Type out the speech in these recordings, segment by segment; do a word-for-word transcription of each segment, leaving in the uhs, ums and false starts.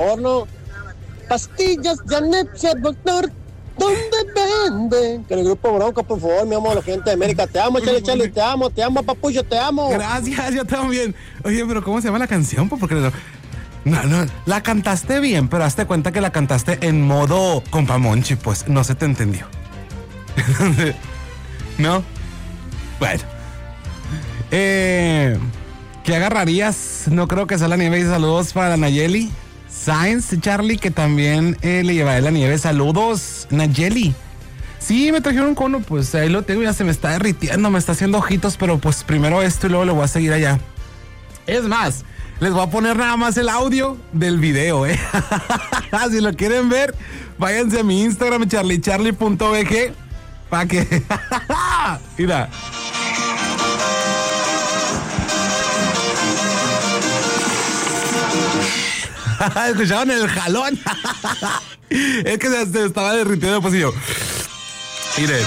horno. Pastillas de anemia, doctor, ¿dónde venden? Que el grupo Bronco, por favor, mi amor, la gente de América, te amo, Charlie, Charlie, te amo, te amo, papucho, te amo. Gracias, yo también. Oye, pero ¿cómo se llama la canción? Pues porque no, no, no, la cantaste bien, pero hazte cuenta que la cantaste en modo compa Monchi, pues no se te entendió. ¿No? Bueno. Eh, ¿Qué agarrarías? No creo que sea la nieve. Y saludos para Nayeli Sainz, Charlie, que también eh, le llevaré la nieve. Saludos, Nayeli. Sí, me trajeron un cono, pues ahí lo tengo, ya se me está derritiendo, me está haciendo ojitos, pero pues primero esto y luego le voy a seguir allá. Es más, les voy a poner nada más el audio del video, ¿eh? Si lo quieren ver, váyanse a mi Instagram, charlie charlie punto b g, para que... Mira. ¿Escucharon el jalón? Es que se, se estaba derritiendo el pocillo. Miren.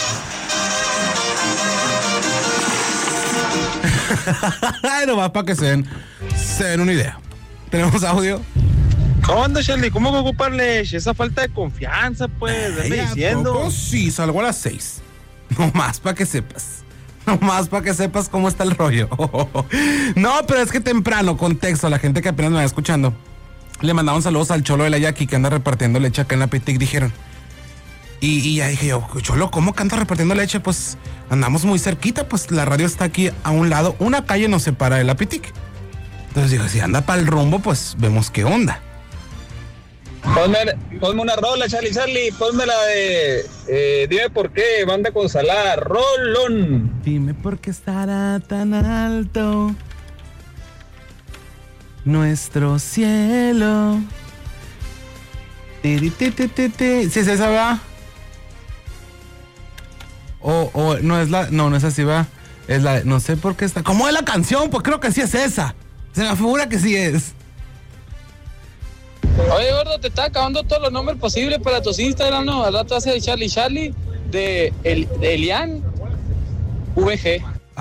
Ay, nomás para que se den, se den una idea. ¿Tenemos audio? ¿Cómo anda, Charlie? ¿Cómo que ocuparle esa falta de confianza, pues? Dame diciendo. Sí, salgo a las seis. Nomás para que sepas. Nomás para que sepas cómo está el rollo. No, pero es que temprano, contexto, la gente que apenas me va escuchando. Le mandaron saludos al Cholo de la Yaqui que anda repartiendo leche acá en la Pitic, dijeron. Y, y ya dije yo, Cholo, ¿cómo que anda repartiendo leche? Pues andamos muy cerquita, pues la radio está aquí a un lado. Una calle nos separa de la Pitic. Entonces digo, si anda para el rumbo, pues vemos qué onda. Ponme, ponme una rola, Charlie, Charlie. Ponme la de... Eh, dime por qué, banda con salada. Rolón. Dime por qué estará tan alto nuestro cielo. ¿Sí es esa, va? O, o no es la... No, no es así, va. Es la... No sé por qué está... ¿Cómo es la canción? Pues creo que sí es esa. Se me figura que sí es. Oye, gordo, te está acabando todos los nombres posibles para tus Instagram, ¿no? Al rato hace de Charlie Charlie, de, el, de Elian V G.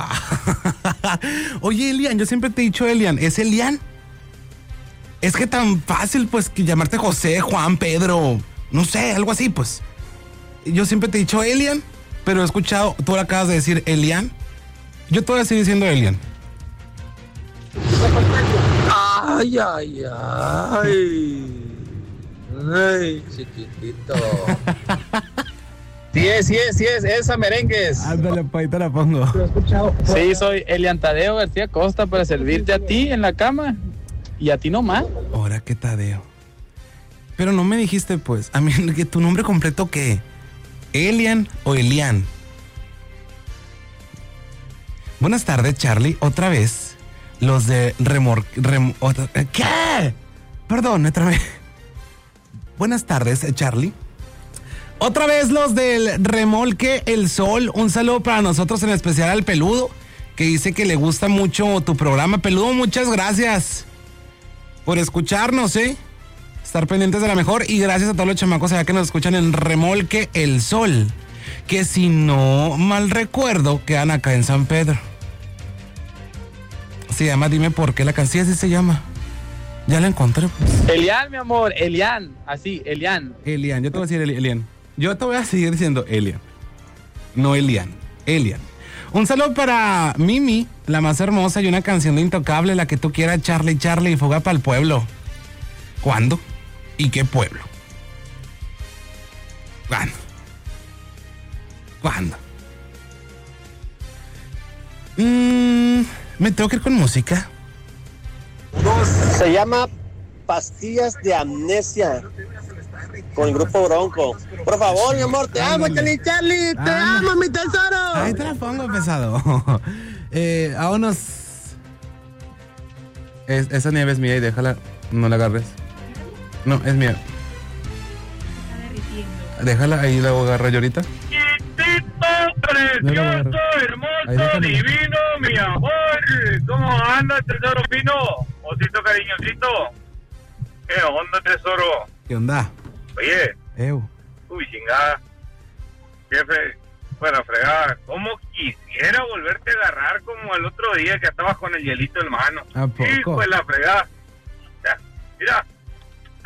Oye, Elian, yo siempre te he dicho Elian. ¿Es Elian? Es que tan fácil, pues, que llamarte José, Juan, Pedro, no sé, algo así, pues. Yo siempre te he dicho Elian, pero he escuchado, tú ahora acabas de decir Elian. Yo todavía sigo diciendo Elian. Ay, ay, ay. Ay, chiquitito. Sí es, sí es, sí es, esa merengues. Ándale, pa, ahí te la pongo. Sí, soy Elian Tadeo García Costa para servirte a ti en la cama y a ti nomás. Ahora qué Tadeo. Pero no me dijiste, pues, a mí, que tu nombre completo, ¿qué? ¿Elian o Elian? Buenas tardes, Charlie, otra vez. Los de remor... Rem, otra, ¿qué? Perdón, otra vez. Buenas tardes, Charlie. Otra vez los del remolque El Sol. Un saludo para nosotros, en especial al Peludo, que dice que le gusta mucho tu programa. Peludo, muchas gracias por escucharnos, ¿eh? Estar pendientes de la mejor. Y gracias a todos los chamacos allá que nos escuchan en Remolque El Sol, que si no mal recuerdo, quedan acá en San Pedro. Se llama Dime por qué la canción, así se llama. Ya la encontré, pues. Elian, mi amor, Elian, así, Elian. Elian, yo te voy a decir Elian. Yo te voy a seguir diciendo Elian. No Elian, Elian. Un saludo para Mimi, la más hermosa, y una canción de Intocable, la que tú quieras, Charlie, Charlie, y fuga para el pueblo. ¿Cuándo? ¿Y qué pueblo? ¿Cuándo? ¿Cuándo? Mmm... ¿Me tengo que ir con música? Se llama Pastillas de Amnesia con el grupo Bronco. Por favor, mi amor, te amo, Charlie, Charlie, te ah, amo, mi tesoro. Ahí te la pongo, pesado. eh, vámonos. Es, esa nieve es mía y déjala, no la agarres. No, es mía. Déjala, ahí la voy a agarrar yo ahorita. Precioso, hermoso, divino, mi amor. ¿Cómo anda, tesoro fino? Osito cariñosito. ¿Qué onda, tesoro? ¿Qué onda? Oye. Ew. Uy, chingada. Jefe, bueno, fregada. ¿Cómo quisiera volverte a agarrar como el otro día que estabas con el hielito en mano? ¿A poco? Hijo de la fregada. Ya, mira.